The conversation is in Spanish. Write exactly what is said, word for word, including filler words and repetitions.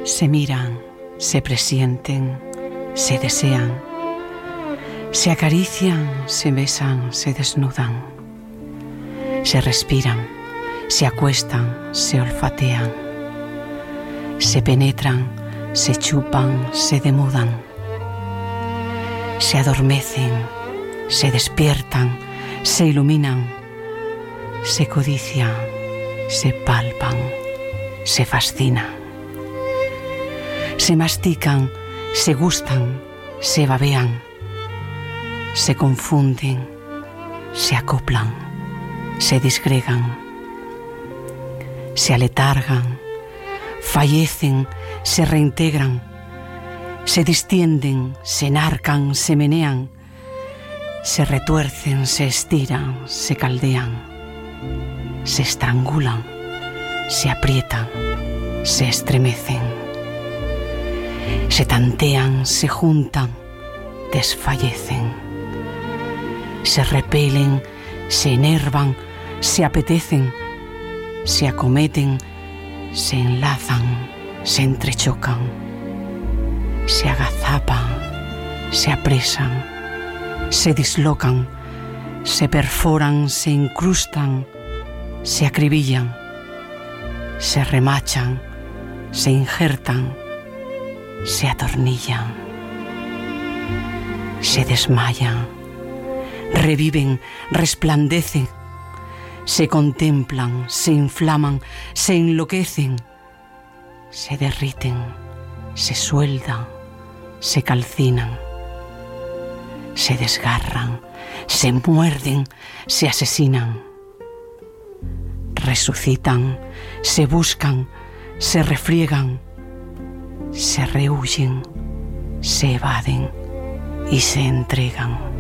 Se miran, se presienten, se desean, se acarician, se besan, se desnudan, se respiran, se acuestan, se olfatean, se penetran, se chupan, se demudan, se adormecen, se despiertan, se iluminan, se codician, se palpan, se fascinan, se mastican, se gustan, se babean, se confunden, se acoplan, se disgregan, se aletargan, fallecen, se reintegran, se distienden, se enarcan, se menean, se retuercen, se estiran, se caldean, se estrangulan, se aprietan, se estremecen, se tantean, se juntan, desfallecen, se repelen, se enervan, se apetecen, se acometen, se enlazan, se entrechocan, se agazapan, se apresan, se dislocan, se perforan, se incrustan, se acribillan, se remachan, se injertan, se atornillan, se desmayan, reviven, resplandecen, se contemplan, se inflaman, se enloquecen, se derriten, se sueldan, se calcinan, se desgarran, se muerden, se asesinan, resucitan, se buscan, se refriegan, se rehuyen, se evaden y se entregan.